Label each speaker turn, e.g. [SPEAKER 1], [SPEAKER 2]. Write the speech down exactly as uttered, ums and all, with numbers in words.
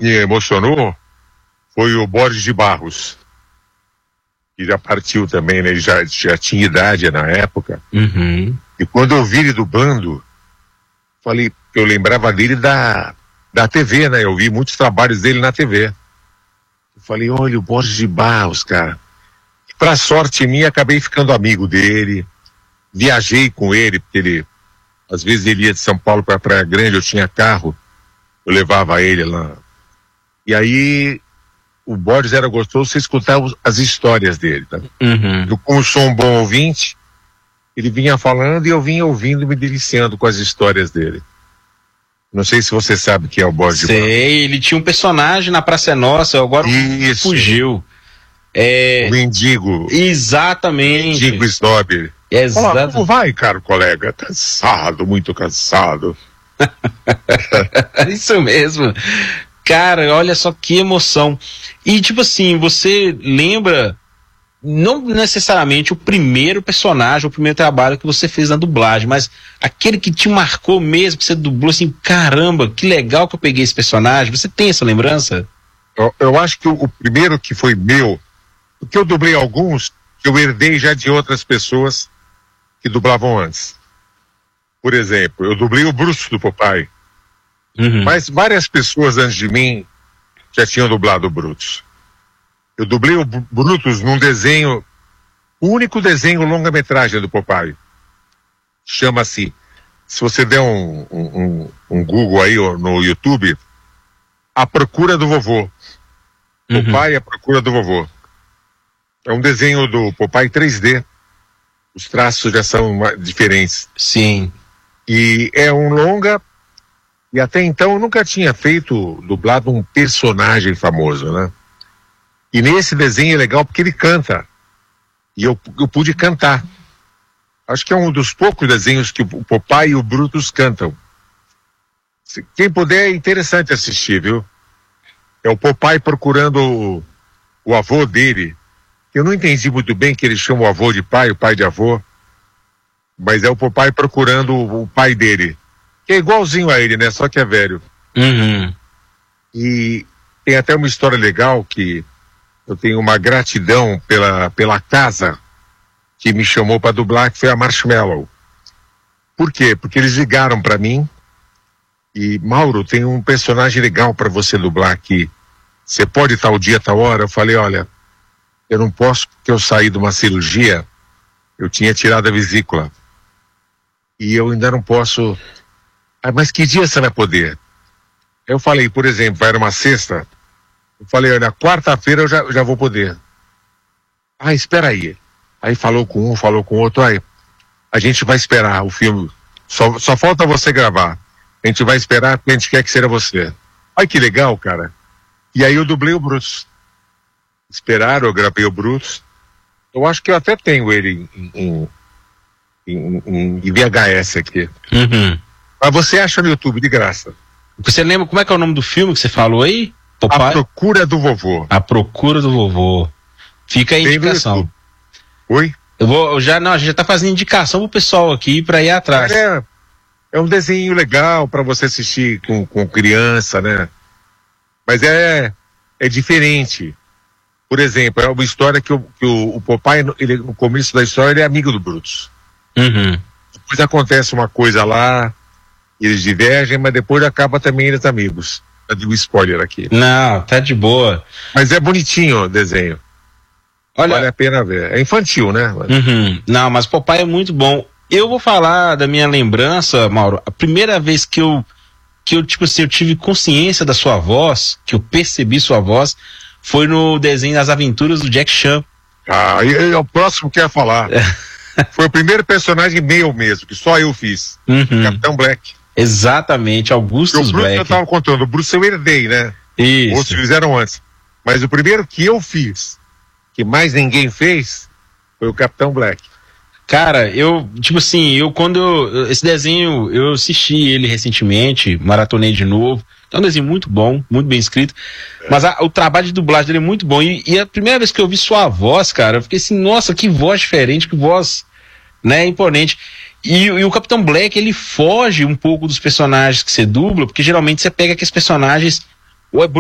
[SPEAKER 1] me emocionou foi o Borges de Barros, que já partiu também, né? Ele já, já tinha idade na época.
[SPEAKER 2] Uhum.
[SPEAKER 1] E quando eu vi ele dublando, falei, eu lembrava dele da, da T V, né? Eu vi muitos trabalhos dele na T V. Eu falei, olha, o Borges de Barros, cara. E pra sorte minha, acabei ficando amigo dele. Viajei com ele, porque ele, às vezes ele ia de São Paulo pra Praia Grande, eu tinha carro, eu levava ele lá. E aí, o Borges era gostoso você escutar os, as histórias dele, tá?
[SPEAKER 2] Uhum.
[SPEAKER 1] Eu, como sou um bom ouvinte, ele vinha falando e eu vinha ouvindo, me deliciando com as histórias dele. Não sei se você sabe quem é o Borges de Barros.
[SPEAKER 2] Sei, ele tinha um personagem na Praça é Nossa, agora
[SPEAKER 1] Isso.
[SPEAKER 2] fugiu. É...
[SPEAKER 1] O mendigo.
[SPEAKER 2] Exatamente.
[SPEAKER 1] Mendigo snob.
[SPEAKER 2] Exato.
[SPEAKER 1] Fala, como vai, caro colega? Cansado, muito cansado.
[SPEAKER 2] Isso mesmo. Cara, olha só que emoção. E tipo assim, você lembra, não necessariamente o primeiro personagem, o primeiro trabalho que você fez na dublagem, mas aquele que te marcou mesmo, que você dublou assim, caramba, que legal que eu peguei esse personagem. Você tem essa lembrança?
[SPEAKER 1] Eu, eu acho que o, o primeiro que foi meu, porque eu dublei alguns que eu herdei já de outras pessoas que dublavam antes. Por exemplo, eu dublei o Brutus do Popeye.
[SPEAKER 2] Uhum.
[SPEAKER 1] Mas várias pessoas antes de mim já tinham dublado o Brutus. Eu dublei o Brutus num desenho, o único desenho longa-metragem do Popeye. Chama-se, se você der um, um, um Google aí no YouTube, A Procura do Vovô.
[SPEAKER 2] Uhum.
[SPEAKER 1] Popeye, A Procura do Vovô. É um desenho do Popeye três D. Os traços já são diferentes.
[SPEAKER 2] Sim.
[SPEAKER 1] E é um longa, e até então eu nunca tinha feito, dublado um personagem famoso, né? E nesse desenho é legal porque ele canta. E eu, eu pude cantar. Acho que é um dos poucos desenhos que o Popeye e o Brutus cantam. Se, quem puder, é interessante assistir, viu? É o Popeye procurando o, o avô dele. Eu não entendi muito bem que ele chama o avô de pai, o pai de avô. Mas é o Popeye procurando o, o pai dele. Que é igualzinho a ele, né? Só que é velho.
[SPEAKER 2] Uhum.
[SPEAKER 1] E tem até uma história legal que eu tenho uma gratidão pela, pela casa que me chamou para dublar, que foi a Marshmallow. Por quê? Porque eles ligaram para mim e, Mauro, tem um personagem legal para você dublar aqui. Você pode tal dia, tal hora? Eu falei, olha, eu não posso porque eu saí de uma cirurgia, eu tinha tirado a vesícula. E eu ainda não posso... Ah, mas que dia você vai poder? Eu falei, por exemplo, vai numa sexta, eu falei, olha, quarta-feira eu já, já vou poder. Ah, espera aí. Aí falou com um, falou com outro, aí a gente vai esperar o filme, só, só falta você gravar. A gente vai esperar porque a gente quer que seja você. Ai, que legal, cara. E aí eu dublei o Brutus. Esperaram, eu gravei o Brutus. Eu acho que eu até tenho ele em, em, em, em, em V H S aqui.
[SPEAKER 2] Uhum.
[SPEAKER 1] Mas você acha no YouTube, de graça.
[SPEAKER 2] Você lembra como é que é o nome do filme que você falou aí?
[SPEAKER 1] Popeye? A Procura do Vovô.
[SPEAKER 2] A Procura do Vovô. Fica a indicação.
[SPEAKER 1] Oi?
[SPEAKER 2] Eu vou, eu já, não, a gente já tá fazendo indicação pro pessoal aqui pra ir atrás.
[SPEAKER 1] É, é um desenho legal pra você assistir com, com criança, né? Mas é, é diferente. Por exemplo, é uma história que, o, que o, o Popeye, ele, no começo da história, ele é amigo do Brutus.
[SPEAKER 2] Uhum.
[SPEAKER 1] Depois acontece uma coisa lá, eles divergem, mas depois acaba também eles amigos. Eu digo spoiler aqui.
[SPEAKER 2] Não, tá de boa.
[SPEAKER 1] Mas é bonitinho o desenho. Olha, vale a pena ver. É infantil, né?
[SPEAKER 2] Uhum. Não, mas Popeye é muito bom. Eu vou falar da minha lembrança, Mauro. A primeira vez que eu, que eu, tipo assim, eu tive consciência da sua voz, que eu percebi sua voz, foi no desenho das aventuras do Jack Chan.
[SPEAKER 1] Ah, e, e é o próximo que eu ia falar. Foi o primeiro personagem meu mesmo, que só eu fiz.
[SPEAKER 2] Uhum.
[SPEAKER 1] Capitão Black.
[SPEAKER 2] Exatamente, Augustus
[SPEAKER 1] o Bruce
[SPEAKER 2] Black.
[SPEAKER 1] Eu tava contando, o Bruce eu herdei, né?
[SPEAKER 2] Isso.
[SPEAKER 1] Outros fizeram antes. Mas o primeiro que eu fiz, que mais ninguém fez, foi o Capitão Black.
[SPEAKER 2] Cara, eu, tipo assim, eu quando eu, esse desenho, eu assisti ele recentemente, maratonei de novo. É um desenho muito bom, muito bem escrito. É. Mas a, o trabalho de dublagem dele é muito bom. E, e a primeira vez que eu vi sua voz, cara, eu fiquei assim, nossa, que voz diferente, que voz, né, imponente. E, e o Capitão Black, ele foge um pouco dos personagens que você dubla, porque geralmente você pega aqueles personagens, ou é